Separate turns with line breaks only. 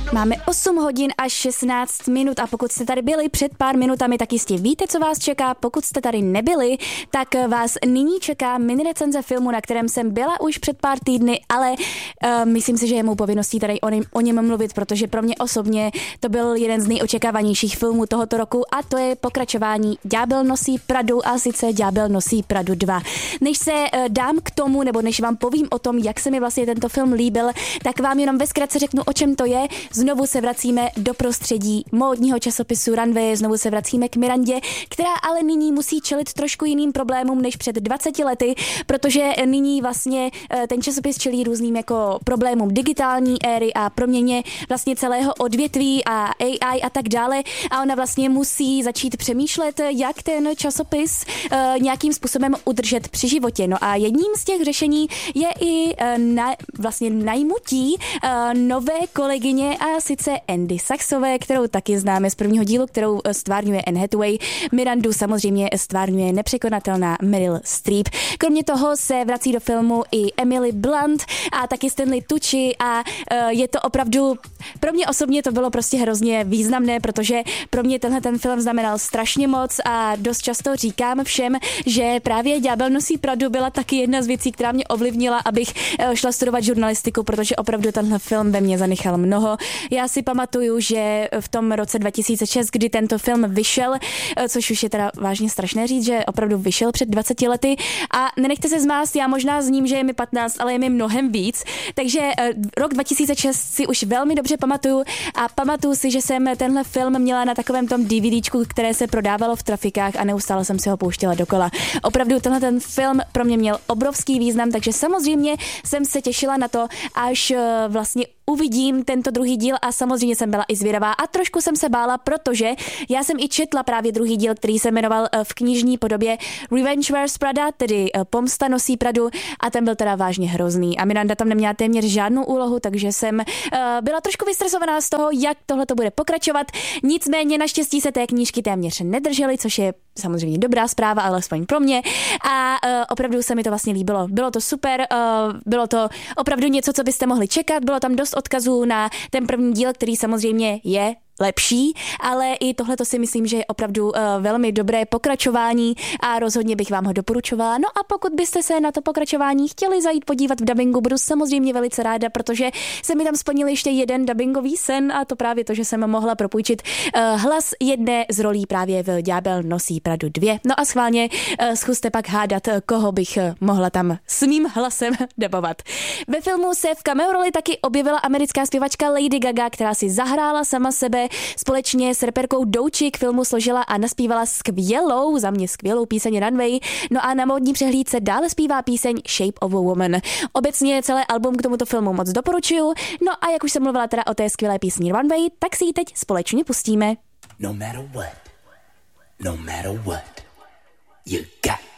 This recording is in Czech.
Máme 8 hodin a 16 minut a pokud jste tady byli před pár minutami, tak jistě víte, co vás čeká. Pokud jste tady nebyli, tak vás nyní čeká mini recenze filmu, na kterém jsem byla už před pár týdny, ale myslím si, že je mou povinností tady o něm mluvit, protože pro mě osobně to byl jeden z nejočekávanějších filmů tohoto roku a to je pokračování Ďábel nosí Pradu a sice Ďábel nosí Pradu 2. Než se dám k tomu, nebo než vám povím o tom, jak se mi vlastně tento film líbil, tak vám jenom ve zkratce řeknu, o čem to je. Znovu se vracíme do prostředí módního časopisu Runway, znovu se vracíme k Mirandě, která ale nyní musí čelit trošku jiným problémům než před 20 lety, protože nyní vlastně ten časopis čelí různým jako problémům digitální éry a proměně vlastně celého odvětví a AI a tak dále a ona vlastně musí začít přemýšlet, jak ten časopis nějakým způsobem udržet při životě. No a jedním z těch řešení je i vlastně najmutí nové kolegyně a sice Andy Saxové, kterou taky známe z prvního dílu, kterou stvárňuje Anne Hathaway. Mirandu samozřejmě stvárňuje nepřekonatelná Meryl Streep. Kromě toho se vrací do filmu i Emily Blunt a taky Stanley Tucci a je to opravdu, pro mě osobně to bylo prostě hrozně významné, protože pro mě tenhle ten film znamenal strašně moc a dost často říkám všem, že právě Ďábel nosí Pradu byla taky jedna z věcí, která mě ovlivnila, abych šla studovat žurnalistiku, protože opravdu tenhle film ve mně zanechal mnoho. Já si pamatuju, že v tom roce 2006, kdy tento film vyšel, což už je teda vážně strašné říct, že opravdu vyšel před 20 lety a nenechte se zmást, já možná zním, že je mi 15, ale je mi mnohem víc, takže rok 2006 si už velmi dobře pamatuju a pamatuju si, že jsem tenhle film měla na takovém tom DVDčku, které se prodávalo v trafikách a neustále jsem si ho pouštěla dokola. Opravdu tenhle ten film pro mě měl obrovský význam, takže samozřejmě jsem se těšila na to, až vlastně uvidím tento druhý díl a samozřejmě jsem byla i zvědavá a trošku jsem se bála, protože já jsem i četla právě druhý díl, který se jmenoval v knižní podobě Revenge Wears Prada, tedy Pomsta nosí Pradu a ten byl teda vážně hrozný a Miranda tam neměla téměř žádnou úlohu, takže jsem byla trošku vystresovaná z toho, jak tohle to bude pokračovat. Nicméně naštěstí se té knížky téměř nedržely, což je samozřejmě dobrá zpráva, alespoň pro mě a opravdu se mi to vlastně líbilo. Bylo to super, bylo to opravdu něco, co byste mohli čekat, bylo tam dost odkazů na ten první díl, který samozřejmě je lepší, ale i tohle to si myslím, že je opravdu velmi dobré pokračování a rozhodně bych vám ho doporučovala. No a pokud byste se na to pokračování chtěli zajít podívat v dabingu, budu samozřejmě velice ráda, protože se mi tam splnil ještě jeden dabingový sen a to právě to, že jsem mohla propůjčit hlas jedné z rolí právě v Ďábel nosí Pradu 2. No a schválně zkuste pak hádat, koho bych mohla tam s mým hlasem dabovat. Ve filmu se v cameo roli taky objevila americká zpěvačka Lady Gaga, která si zahrála sama sebe. Společně s reperkou Douchi k filmu složila a naspívala za mě skvělou píseň Runway, no a na módní přehlídce dále zpívá píseň Shape of a Woman. Obecně celé album k tomuto filmu moc doporučuju, no a jak už jsem mluvila teda o té skvělé písni Runway, tak si ji teď společně pustíme.
No matter what, you got